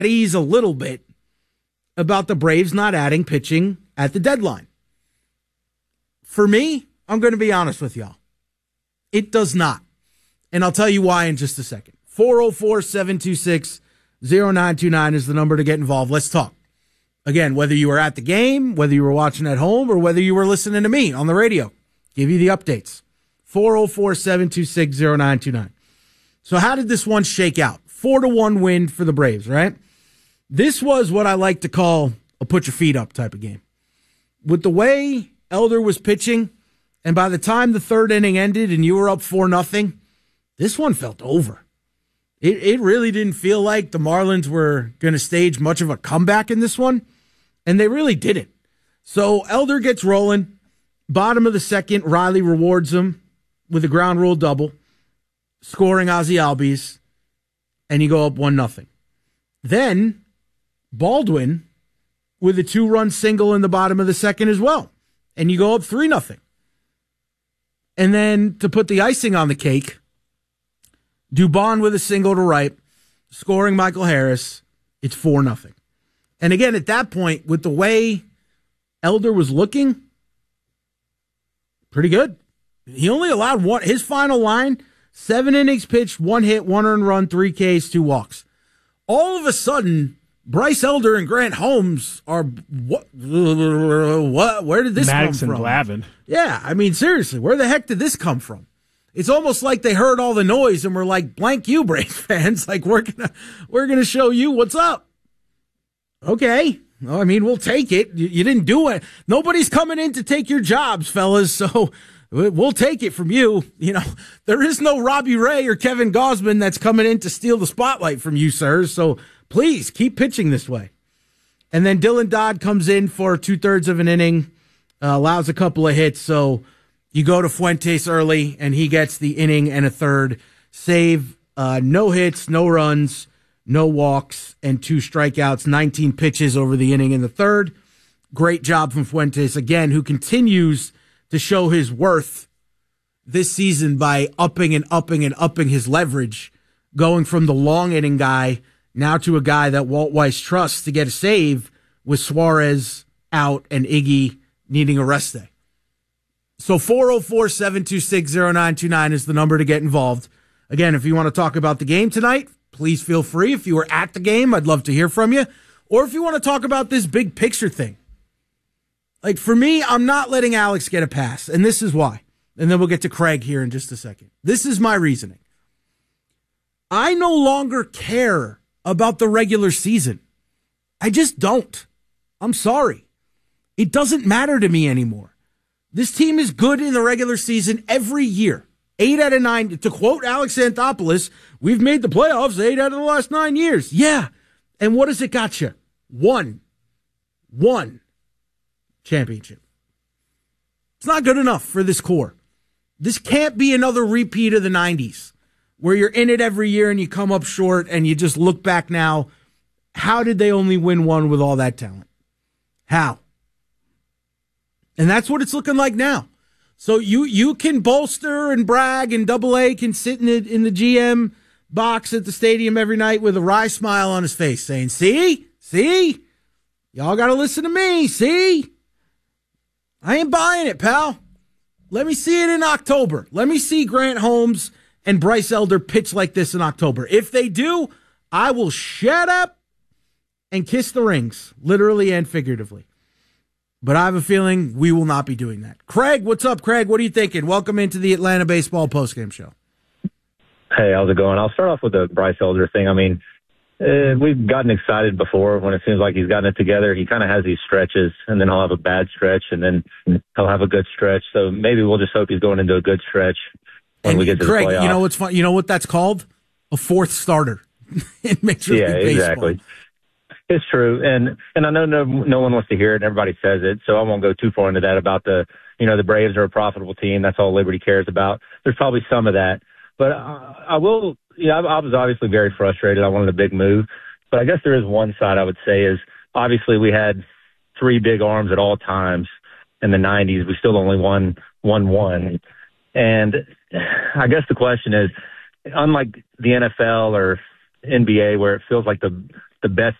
ease a little bit about the Braves not adding pitching at the deadline. For me, I'm going to be honest with y'all. It does not. And I'll tell you why in just a second. 404-726-0929 is the number to get involved. Let's talk. Again, whether you were at the game, whether you were watching at home, or whether you were listening to me on the radio, give you the updates. 404-726-0929. So how did this one shake out? 4-1 win for the Braves, right? This was what I like to call a put your feet up type of game. With the way Elder was pitching, and by the time the third inning ended and you were up 4-0, this one felt over. It really didn't feel like the Marlins were going to stage much of a comeback in this one, and they really didn't. So Elder gets rolling. Bottom of the second, Riley rewards him with a ground rule double, scoring Ozzie Albies, and you go up 1-0. Then Baldwin with a 2-run single in the bottom of the second as well, and you go up 3-0. And then to put the icing on the cake, Dubon with a single to right, scoring Michael Harris. It's 4-0. And again, at that point, with the way Elder was looking, pretty good. He only allowed one. His final line, 7 innings pitched, 1 hit, 1 earned run, 3 Ks, 2 walks. All of a sudden, Bryce Elder and Grant Holmes are what? Where did this Maddox come from? and Glavine. Yeah, I mean, seriously, where the heck did this come from? It's almost like they heard all the noise and were like, blank you, Braves fans. Like, we're gonna show you what's up. Okay. Well, I mean, we'll take it. You didn't do it. Nobody's coming in to take your jobs, fellas, so we'll take it from you. You know, there is no Robbie Ray or Kevin Gausman that's coming in to steal the spotlight from you, sirs. So please keep pitching this way. And then Dylan Dodd comes in for 2/3 of an inning, allows a couple of hits, so you go to Fuentes early, and he gets the inning and a third. Save, no hits, no runs, no walks, and 2 strikeouts, 19 pitches over the inning in the third. Great job from Fuentes, again, who continues to show his worth this season by upping and upping and upping his leverage, going from the long inning guy now to a guy that Walt Weiss trusts to get a save with Suarez out and Iggy needing a rest day. So 404-726-0929 is the number to get involved. Again, if you want to talk about the game tonight, please feel free. If you were at the game, I'd love to hear from you. Or if you want to talk about this big picture thing. Like, for me, I'm not letting Alex get a pass, and this is why. And then we'll get to Craig here in just a second. This is my reasoning. I no longer care about the regular season. I just don't. I'm sorry. It doesn't matter to me anymore. This team is good in the regular season every year. 8 out of 9. To quote Alex Anthopoulos, we've made the playoffs 8 out of the last 9 years. Yeah. And what has it got you? One championship. It's not good enough for this core. This can't be another repeat of the 90s where you're in it every year and you come up short and you just look back now. How did they only win one with all that talent? How? And that's what it's looking like now. So you can bolster and brag, and Double A can sit in the GM box at the stadium every night with a wry smile on his face saying, see, y'all got to listen to me. See, I ain't buying it, pal. Let me see it in October. Let me see Grant Holmes and Bryce Elder pitch like this in October. If they do, I will shut up and kiss the rings, literally and figuratively. But I have a feeling we will not be doing that. Craig, what's up, Craig? What are you thinking? Welcome into the Atlanta Baseball Postgame Show. Hey, how's it going? I'll start off with the Bryce Elder thing. I mean, we've gotten excited before when it seems like he's gotten it together. He kind of has these stretches, and then he'll have a bad stretch, and then he'll have a good stretch. So maybe we'll just hope he's going into a good stretch when we get to Craig, the playoffs. You know what's fun? You know what that's called? A fourth starter in Major League Baseball. Exactly. It's true, and I know no one wants to hear it, and everybody says it, so I won't go too far into that about the Braves are a profitable team. That's all Liberty cares about. There's probably some of that, but I will. I was obviously very frustrated. I wanted a big move, but I guess there is one side I would say is obviously we had 3 big arms at all times in the 90s. We still only won 1-1, and I guess the question is, unlike the NFL or NBA where it feels like the the best